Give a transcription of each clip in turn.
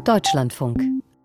Deutschlandfunk.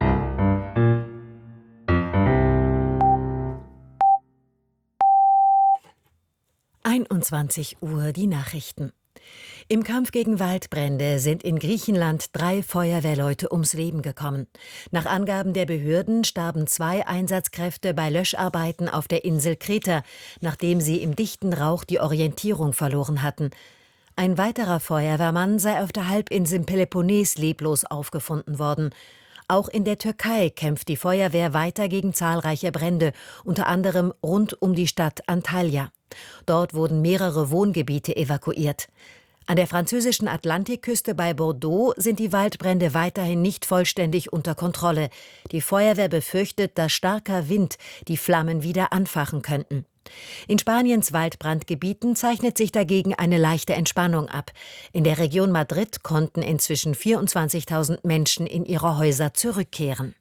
Uhr die Nachrichten. Im Kampf gegen Waldbrände sind in Griechenland 3 Feuerwehrleute ums Leben gekommen. Nach Angaben der Behörden starben 2 Einsatzkräfte bei Löscharbeiten auf der Insel Kreta, nachdem sie im dichten Rauch die Orientierung verloren hatten. Ein weiterer Feuerwehrmann sei auf der Halbinsel Peloponnes leblos aufgefunden worden. Auch in der Türkei kämpft die Feuerwehr weiter gegen zahlreiche Brände, unter anderem rund um die Stadt Antalya. Dort wurden mehrere Wohngebiete evakuiert. An der französischen Atlantikküste bei Bordeaux sind die Waldbrände weiterhin nicht vollständig unter Kontrolle. Die Feuerwehr befürchtet, dass starker Wind die Flammen wieder anfachen könnten. In Spaniens Waldbrandgebieten zeichnet sich dagegen eine leichte Entspannung ab. In der Region Madrid konnten inzwischen 24.000 Menschen in ihre Häuser zurückkehren.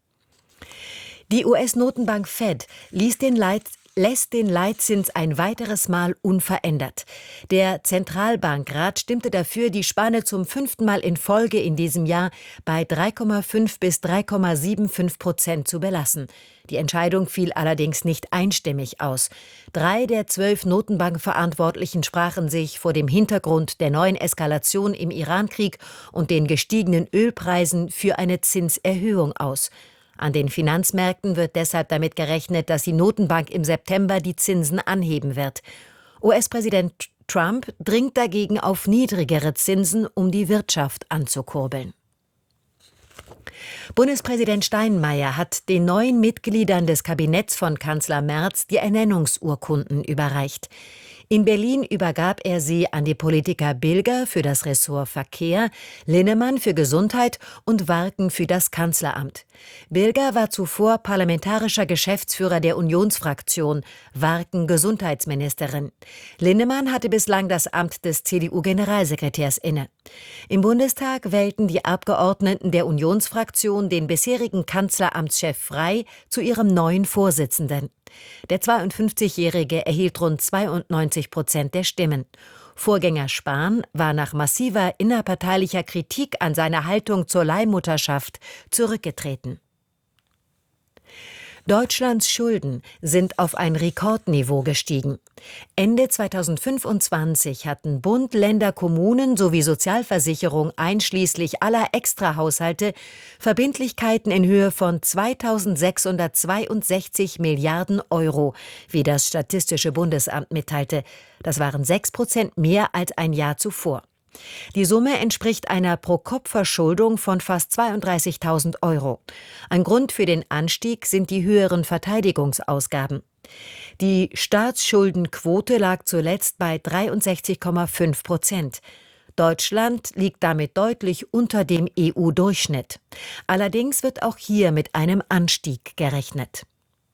Die US-Notenbank Fed lässt den Leitzins ein weiteres Mal unverändert. Der Zentralbankrat stimmte dafür, die Spanne zum 5. Mal in Folge in diesem Jahr bei 3,5 bis 3,75% zu belassen. Die Entscheidung fiel allerdings nicht einstimmig aus. 3 der 12 Notenbankverantwortlichen sprachen sich vor dem Hintergrund der neuen Eskalation im Irankrieg und den gestiegenen Ölpreisen für eine Zinserhöhung aus. An den Finanzmärkten wird deshalb damit gerechnet, dass die Notenbank im September die Zinsen anheben wird. US-Präsident Trump dringt dagegen auf niedrigere Zinsen, um die Wirtschaft anzukurbeln. Bundespräsident Steinmeier hat den neuen Mitgliedern des Kabinetts von Kanzler Merz die Ernennungsurkunden überreicht. In Berlin übergab er sie an die Politiker Bilger für das Ressort Verkehr, Linnemann für Gesundheit und Warken für das Kanzleramt. Bilger war zuvor parlamentarischer Geschäftsführer der Unionsfraktion, Warken Gesundheitsministerin. Linnemann hatte bislang das Amt des CDU-Generalsekretärs inne. Im Bundestag wählten die Abgeordneten der Unionsfraktion den bisherigen Kanzleramtschef Frey zu ihrem neuen Vorsitzenden. Der 52-Jährige erhielt rund 92% der Stimmen. Vorgänger Spahn war nach massiver innerparteilicher Kritik an seiner Haltung zur Leihmutterschaft zurückgetreten. Deutschlands Schulden sind auf ein Rekordniveau gestiegen. Ende 2025 hatten Bund, Länder, Kommunen sowie Sozialversicherung einschließlich aller Extrahaushalte Verbindlichkeiten in Höhe von 2.662 Milliarden Euro, wie das Statistische Bundesamt mitteilte. Das waren 6% mehr als ein Jahr zuvor. Die Summe entspricht einer Pro-Kopf-Verschuldung von fast 32.000 Euro. Ein Grund für den Anstieg sind die höheren Verteidigungsausgaben. Die Staatsschuldenquote lag zuletzt bei 63,5%. Deutschland liegt damit deutlich unter dem EU-Durchschnitt. Allerdings wird auch hier mit einem Anstieg gerechnet.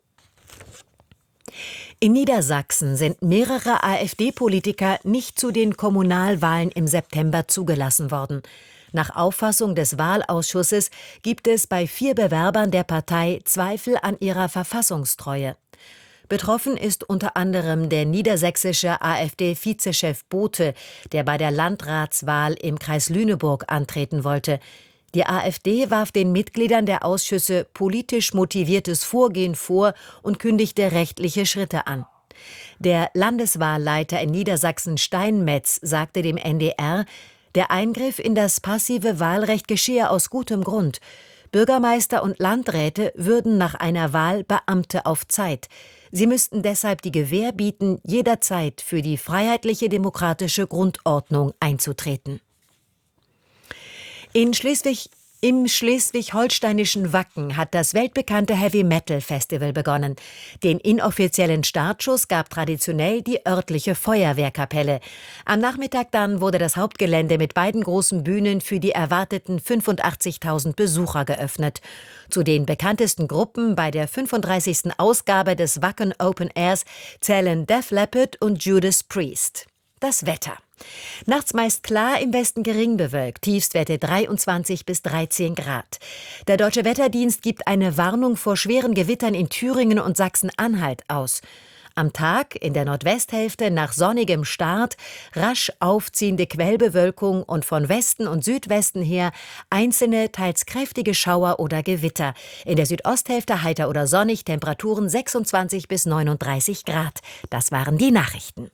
In Niedersachsen sind mehrere AfD-Politiker nicht zu den Kommunalwahlen im September zugelassen worden. Nach Auffassung des Wahlausschusses gibt es bei 4 Bewerbern der Partei Zweifel an ihrer Verfassungstreue. Betroffen ist unter anderem der niedersächsische AfD-Vizechef Bothe, der bei der Landratswahl im Kreis Lüneburg antreten wollte. Die AfD warf den Mitgliedern der Ausschüsse politisch motiviertes Vorgehen vor und kündigte rechtliche Schritte an. Der Landeswahlleiter in Niedersachsen Steinmetz sagte dem NDR, der Eingriff in das passive Wahlrecht geschehe aus gutem Grund. Bürgermeister und Landräte würden nach einer Wahl Beamte auf Zeit. Sie müssten deshalb die Gewähr bieten, jederzeit für die freiheitliche demokratische Grundordnung einzutreten. Im schleswig-holsteinischen Wacken hat das weltbekannte Heavy-Metal-Festival begonnen. Den inoffiziellen Startschuss gab traditionell die örtliche Feuerwehrkapelle. Am Nachmittag dann wurde das Hauptgelände mit beiden großen Bühnen für die erwarteten 85.000 Besucher geöffnet. Zu den bekanntesten Gruppen bei der 35. Ausgabe des Wacken Open Airs zählen Def Leppard und Judas Priest. Das Wetter. Nachts meist klar, im Westen gering bewölkt, Tiefstwerte 23 bis 13 Grad. Der Deutsche Wetterdienst gibt eine Warnung vor schweren Gewittern in Thüringen und Sachsen-Anhalt aus. Am Tag in der Nordwesthälfte nach sonnigem Start rasch aufziehende Quellbewölkung und von Westen und Südwesten her einzelne, teils kräftige Schauer oder Gewitter. In der Südosthälfte heiter oder sonnig, Temperaturen 26 bis 39 Grad. Das waren die Nachrichten.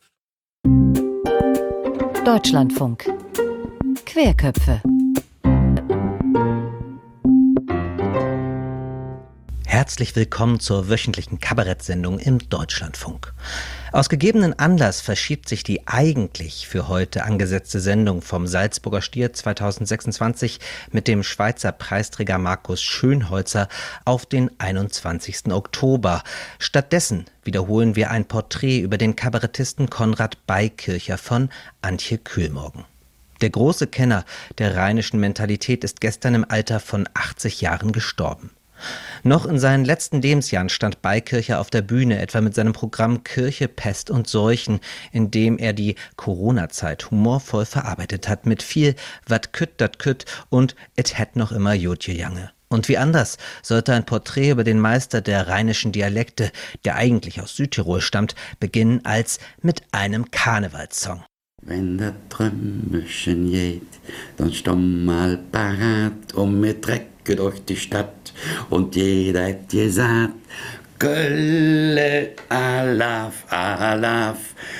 Deutschlandfunk. Querköpfe. Herzlich willkommen zur wöchentlichen Kabarettsendung im Deutschlandfunk. Aus gegebenen Anlass verschiebt sich die eigentlich für heute angesetzte Sendung vom Salzburger Stier 2026 mit dem Schweizer Preisträger Markus Schönholzer auf den 21. Oktober. Stattdessen wiederholen wir ein Porträt über den Kabarettisten Konrad Beikircher von Antje Kühlmorgen. Der große Kenner der rheinischen Mentalität ist gestern im Alter von 80 Jahren gestorben. Noch in seinen letzten Lebensjahren stand Beikircher auf der Bühne, etwa mit seinem Programm Kirche, Pest und Seuchen, in dem er die Corona-Zeit humorvoll verarbeitet hat, mit viel wat kütt dat kütt und et hätt noch immer Jodje Jange. Und wie anders sollte ein Porträt über den Meister der rheinischen Dialekte, der eigentlich aus Südtirol stammt, beginnen als mit einem Karnevalssong. Wenn der Trümmelchen geht, dann stomm mal parat und mir trecken durch die Stadt und jeder hat gesagt, Gölle, alaf, alaf,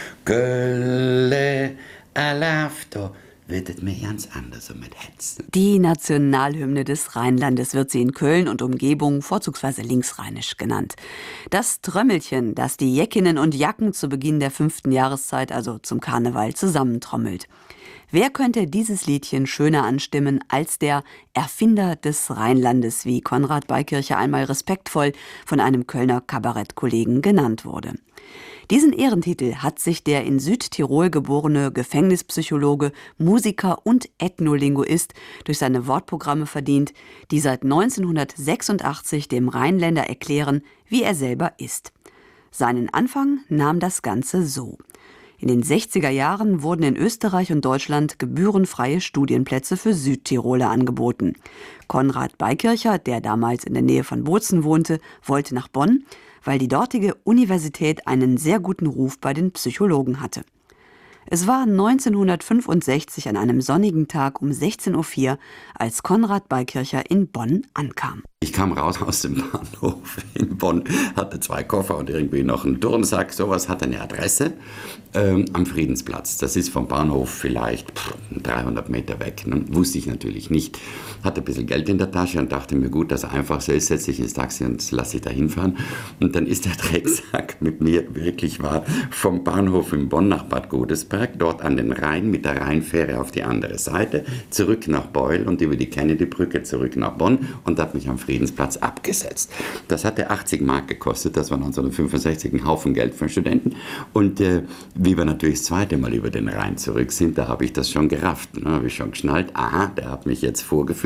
Gölle, alaf, da wird es mir ganz anders mit Hetzen. Die Nationalhymne des Rheinlandes wird sie in Köln und Umgebung vorzugsweise linksrheinisch genannt. Das Trömmelchen, das die Jeckinnen und Jacken zu Beginn der 5. Jahreszeit, also zum Karneval, zusammentrommelt. Wer könnte dieses Liedchen schöner anstimmen als der Erfinder des Rheinlandes, wie Konrad Beikircher einmal respektvoll von einem Kölner Kabarettkollegen genannt wurde. Diesen Ehrentitel hat sich der in Südtirol geborene Gefängnispsychologe, Musiker und Ethnolinguist durch seine Wortprogramme verdient, die seit 1986 dem Rheinländer erklären, wie er selber ist. Seinen Anfang nahm das Ganze so. In den 60er Jahren wurden in Österreich und Deutschland gebührenfreie Studienplätze für Südtiroler angeboten. Konrad Beikircher, der damals in der Nähe von Bozen wohnte, wollte nach Bonn, weil die dortige Universität einen sehr guten Ruf bei den Psychologen hatte. Es war 1965 an einem sonnigen Tag um 16:04 Uhr, als Konrad Beikircher in Bonn ankam. Ich kam raus aus dem Bahnhof in Bonn, hatte 2 Koffer und irgendwie noch einen Turnsack, sowas, hatte eine Adresse am Friedensplatz. Das ist vom Bahnhof vielleicht 300 Meter weg. Wusste ich natürlich nicht. Hatte ein bisschen Geld in der Tasche und dachte mir, gut, dass er einfach so ist, setze ich ins Taxi und lasse ich da hinfahren. Und dann ist der Drecksack mit mir wirklich wahr vom Bahnhof in Bonn nach Bad Godesberg, dort an den Rhein mit der Rheinfähre auf die andere Seite, zurück nach Beul und über die Kennedy-Brücke zurück nach Bonn und hat mich am Friedensplatz abgesetzt. Das hatte 80 Mark gekostet, das war 1965 ein Haufen Geld für einen Studenten. Und wie wir natürlich das zweite Mal über den Rhein zurück sind, da habe ich das schon gerafft. Da habe ich schon geschnallt, aha, der hat mich jetzt vorgeführt.